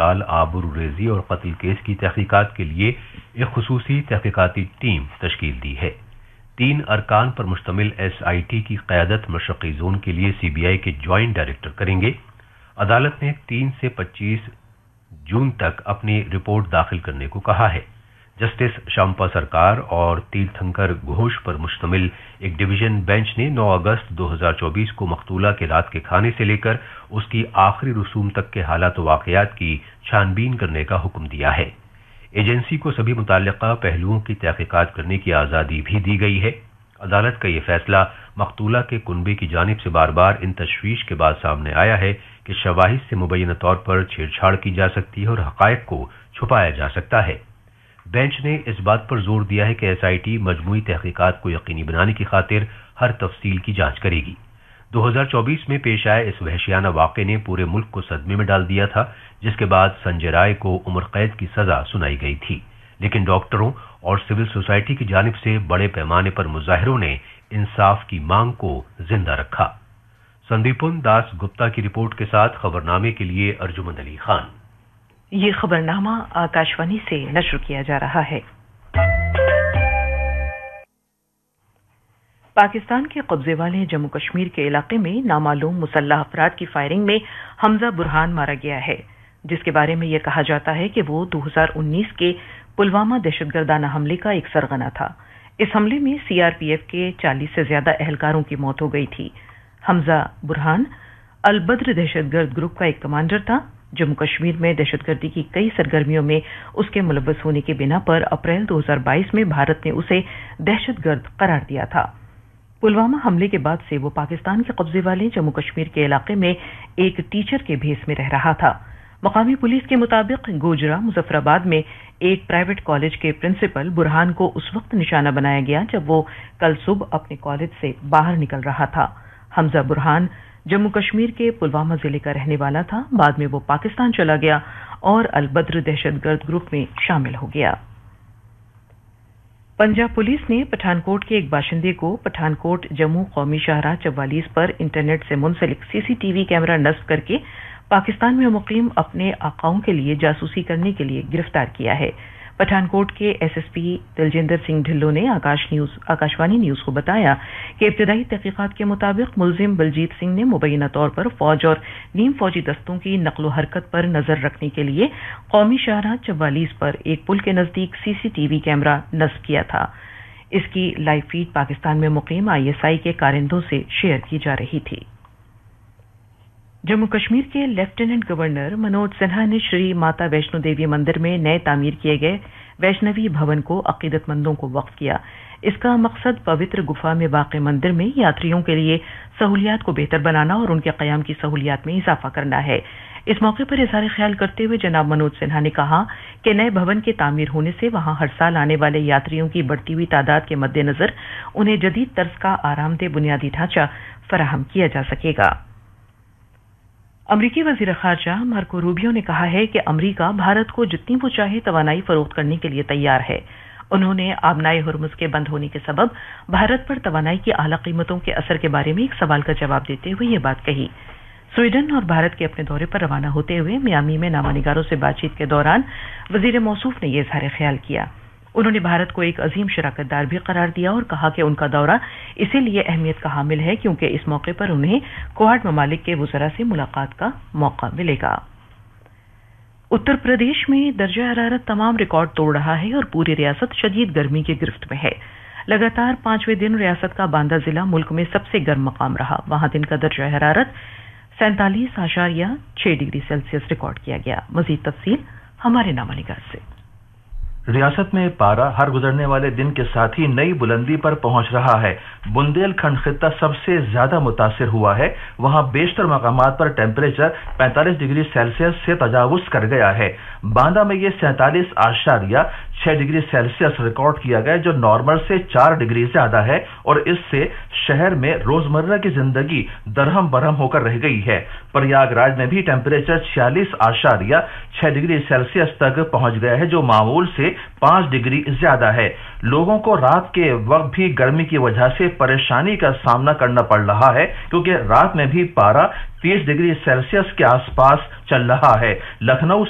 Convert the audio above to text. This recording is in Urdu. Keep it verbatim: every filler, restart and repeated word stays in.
ہڑتال آبروریزی اور قتل کیس کی تحقیقات کے لیے ایک خصوصی تحقیقاتی ٹیم تشکیل دی ہے۔ تین ارکان پر مشتمل ایس آئی ٹی کی قیادت مشرقی زون کے لیے سی بی آئی کے جوائنٹ ڈائریکٹر کریں گے۔ عدالت نے تین سے پچیس جون تک اپنی رپورٹ داخل کرنے کو کہا ہے۔ جسٹس شامپا سرکار اور تیرتھنکر گھوش پر مشتمل ایک ڈویژن بینچ نے نو اگست دو ہزار چوبیس کو مقتولہ کے رات کے کھانے سے لے کر اس کی آخری رسوم تک کے حالات و واقعات کی چھان بین کرنے کا حکم دیا ہے۔ ایجنسی کو سبھی متعلقہ پہلوؤں کی تحقیقات کرنے کی آزادی بھی دی گئی ہے۔ عدالت کا یہ فیصلہ مقتولہ کے کنبے کی جانب سے بار بار ان تشویش کے بعد سامنے آیا ہے کہ شواہد سے مبینہ طور پر چھیڑ چھاڑ کی جا سکتی ہے اور حقائق کو چھپایا جا سکتا ہے۔ بینچ نے اس بات پر زور دیا ہے کہ ایس آئی ٹی مجموعی تحقیقات کو یقینی بنانے کی خاطر ہر تفصیل کی جانچ کرے گی۔ دو ہزار چوبیس میں پیش آئے اس وحشیانہ واقعے نے پورے ملک کو صدمے میں ڈال دیا تھا، جس کے بعد سنجے رائے کو عمر قید کی سزا سنائی گئی تھی، لیکن ڈاکٹروں اور سول سوسائٹی کی جانب سے بڑے پیمانے پر مظاہروں نے انصاف کی مانگ کو زندہ رکھا۔ سندیپن داس گپتا کی رپورٹ کے ساتھ خبرنامے کے لیے ارجمند علی خان۔ یہ خبرنامہ آکاشوانی سے نشر کیا جا رہا ہے۔ پاکستان کے قبضے والے جموں کشمیر کے علاقے میں نامعلوم مسلح افراد کی فائرنگ میں حمزہ برہان مارا گیا ہے، جس کے بارے میں یہ کہا جاتا ہے کہ وہ دو ہزار انیس کے پلوامہ دہشت گردانہ حملے کا ایک سرغنہ تھا۔ اس حملے میں سی آر پی ایف کے چالیس سے زیادہ اہلکاروں کی موت ہو گئی تھی۔ حمزہ برہان البدر دہشت گرد گروپ کا ایک کمانڈر تھا۔ جموں کشمیر میں دہشت گردی کی کئی سرگرمیوں میں اس کے ملوث ہونے کی بنا پر اپریل دو ہزار بائیس میں بھارت نے اسے دہشت گرد قرار دیا تھا۔ پلوامہ حملے کے بعد سے وہ پاکستان کے قبضے والے جموں کشمیر کے علاقے میں ایک ٹیچر کے بھیس میں رہ رہا تھا۔ مقامی پولیس کے مطابق گوجرا مظفر آباد میں ایک پرائیویٹ کالج کے پرنسپل برہان کو اس وقت نشانہ بنایا گیا جب وہ کل صبح اپنے کالج سے باہر نکل رہا تھا۔ حمزہ برہان جموں کشمیر کے پلوامہ ضلع کا رہنے والا تھا۔ بعد میں وہ پاکستان چلا گیا اور البدر دہشت گرد گروپ میں شامل ہو گیا۔ پنجاب پولیس نے پٹھان کوٹ کے ایک باشندے کو پٹھان کوٹ جموں قومی شاہراہ چوالیس پر انٹرنیٹ سے منسلک سی سی ٹی وی کیمرہ نصب کر کے پاکستان میں مقیم اپنے آقاؤں کے لیے جاسوسی کرنے کے لیے گرفتار کیا ہے۔ پٹھان کوٹ کے S S P دلجندر Singh Dhillo نے آکاش نیوز آکاشوانی نیوز کو بتایا کہ ابتدائی تحقیقات کے مطابق ملزم بلجیت سنگھ نے مبینہ طور پر فوج اور نیم فوجی دستوں کی نقل و حرکت پر نظر رکھنے کے لیے قومی شاہراہ چوالیس پر ایک پل کے نزدیک سی سی ٹی وی کیمرہ نصب کیا تھا۔ اس کی لائیو فیڈ پاکستان میں مقیم آئی ایس آئی کے کارندوں سے شیئر کی جا رہی تھی۔ جموں کشمیر کے لیفٹیننٹ گورنر منوج سنہا نے شری ماتا ویشنو دیوی مندر میں نئے تعمیر کیے گئے ویشنوی بھون کو عقیدت مندوں کو وقف کیا۔ اس کا مقصد پوتر گفا میں واقع مندر میں یاتریوں کے لیے سہولیات کو بہتر بنانا اور ان کے قیام کی سہولیات میں اضافہ کرنا ہے۔ اس موقع پر اظہار خیال کرتے ہوئے جناب منوج سنہا نے کہا کہ نئے بھون کے تعمیر ہونے سے وہاں ہر سال آنے والے یاتریوں کی بڑھتی ہوئی تعداد کے مد نظر انہیں جدید طرز کا آرام دہ بنیادی ڈھانچہ فراہم کیا جا سکے گا۔ امریکی وزیر خارجہ مارکو روبیو نے کہا ہے کہ امریکہ بھارت کو جتنی وہ چاہے توانائی فروخت کرنے کے لیے تیار ہے۔ انہوں نے آبنائے ہرمز کے بند ہونے کے سبب بھارت پر توانائی کی اعلیٰ قیمتوں کے اثر کے بارے میں ایک سوال کا جواب دیتے ہوئے یہ بات کہی۔ سویڈن اور بھارت کے اپنے دورے پر روانہ ہوتے ہوئے میامی میں نامہ نگاروں سے بات چیت کے دوران وزیر موصوف نے یہ اظہار خیال کیا۔ انہوں نے بھارت کو ایک عظیم شراکت دار بھی قرار دیا اور کہا کہ ان کا دورہ اسی لیے اہمیت کا حامل ہے کیونکہ اس موقع پر انہیں کوآڈ ممالک کے وزراء سے ملاقات کا موقع ملے گا۔ اتر پردیش میں درجہ حرارت تمام ریکارڈ توڑ رہا ہے اور پوری ریاست شدید گرمی کی گرفت میں ہے۔ لگاتار پانچویں دن ریاست کا باندہ ضلع ملک میں سب سے گرم مقام رہا۔ وہاں دن کا درجہ حرارت سینتالیس اشاریہ چھ ڈگری سیلسیس ریکارڈ کیا گیا۔ مزید تفصیل ہمارے نامہ نگار سے۔ ریاست میں پارا ہر گزرنے والے دن کے ساتھ ہی نئی بلندی پر پہنچ رہا ہے۔ بندیل کھنڈ خطہ سب سے زیادہ متاثر ہوا ہے۔ وہاں بیشتر مقامات پر ٹیمپریچر پینتالیس ڈگری سیلسیس سے تجاوز کر گیا ہے۔ باندہ میں یہ سینتالیس اشاریہ چھ ڈگری سیلسیس ریکارڈ کیا گیا جو نارمل سے چار ڈگری زیادہ ہے اور اس سے شہر میں روزمرہ کی زندگی درہم برہم ہو کر رہ گئی ہے۔ پریاگ راج میں بھی ٹیمپریچر چھیالیس اشاریہ چھ ڈگری سیلسیس تک پہنچ گیا ہے جو معمول سے پانچ ڈگری زیادہ ہے۔ لوگوں کو رات کے وقت بھی گرمی کی وجہ سے پریشانی کا سامنا کرنا پڑ رہا ہے کیونکہ رات میں بھی پارا تیس ڈگری سیلسیس کے آس پاس چل رہا ہے۔ لکھنؤ